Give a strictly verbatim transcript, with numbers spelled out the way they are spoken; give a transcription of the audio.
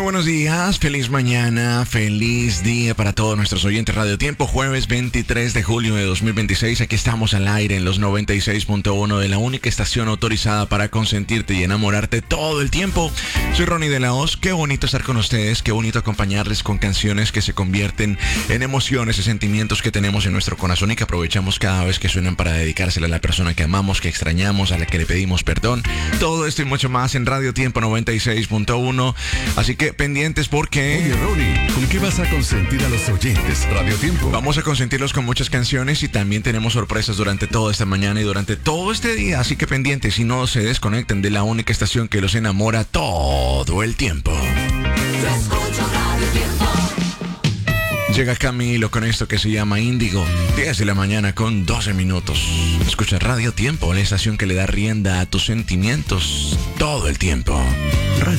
buenos días, feliz mañana, feliz día para todos nuestros oyentes Radio Tiempo, jueves veintitrés de julio de dos mil veintiséis, aquí estamos al aire en los noventa y seis punto uno de la única estación autorizada para consentirte y enamorarte todo el tiempo. Soy Ronnie de la Hoz, qué bonito estar con ustedes, qué bonito acompañarles con canciones que se convierten en emociones y sentimientos que tenemos en nuestro corazón y que aprovechamos cada vez que suenan para dedicársela a la persona que amamos, que extrañamos, a la que le pedimos perdón. Todo esto y mucho más en Radio Tiempo noventa y seis punto uno. Así que pendientes porque... Oye, Ronnie, ¿con qué vas a consentir a los oyentes? Radio Tiempo. Vamos a consentirlos con muchas canciones y también tenemos sorpresas durante toda esta mañana y durante todo este día. Así que pendientes y no se desconecten de la única estación que los enamora todo el tiempo. Yo escucho Radio Tiempo. Llega Camilo con esto que se llama Índigo. diez de la mañana con doce minutos. Escucha Radio Tiempo, la estación que le da rienda a tus sentimientos todo el tiempo.